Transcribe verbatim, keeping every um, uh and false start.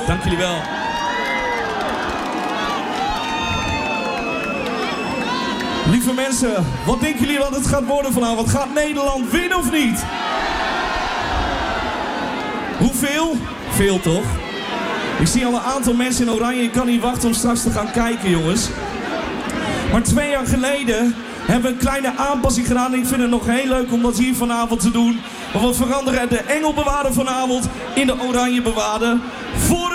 Dank jullie wel. Lieve mensen, wat denken jullie wat het gaat worden vanavond? Gaat Nederland winnen of niet? Hoeveel? Veel toch? Ik zie al een aantal mensen in oranje. Ik kan niet wachten om straks te gaan kijken, jongens. Maar twee jaar geleden hebben we een kleine aanpassing gedaan. En ik vind het nog heel leuk om dat hier vanavond te doen. Want we veranderen de engelbewaarder vanavond in de oranje bewaarder. Voor